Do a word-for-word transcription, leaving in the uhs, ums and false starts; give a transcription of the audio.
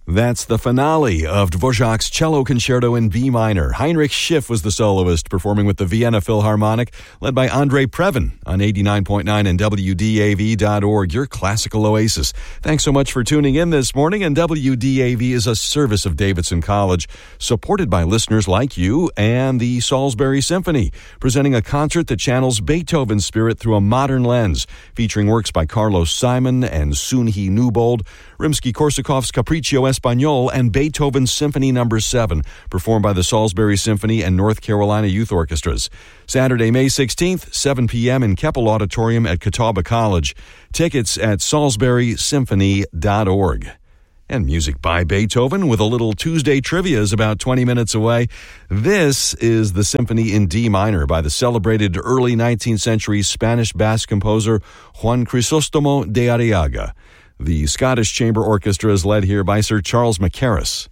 That's the finale of Dvorak's Cello Concerto in B minor. Heinrich Schiff was the soloist, performing with the Vienna Philharmonic, led by Andrei Previn on eighty-nine point nine and W D A V dot org, your classical oasis. Thanks so much for tuning in this morning, and W D A V is a service of Davidson College, supported by listeners like you and the Salisbury Symphony, presenting a concert that channels Beethoven's spirit through a modern lens, featuring works by Carlos Simon and Sunhee Newbold, Rimsky-Korsakov's Capriccio Espagnol, and Beethoven's Symphony Number seven, performed by the Salisbury Symphony and North Carolina Youth Orchestras. Saturday, May sixteenth, seven p.m. in Keppel Auditorium at Catawba College. Tickets at salisbury symphony dot org. And music by Beethoven with a little Tuesday trivia is about twenty minutes away. This is the Symphony in D minor by the celebrated early nineteenth century Spanish bass composer Juan Crisostomo de Arriaga. The Scottish Chamber Orchestra is led here by Sir Charles Mackerras.